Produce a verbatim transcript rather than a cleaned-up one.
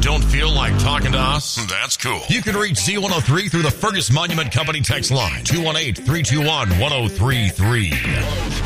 Don't feel like talking to us? That's cool. You can reach Z one oh three through the Fergus Monument Company text line, two one eight, three two one, one oh three three.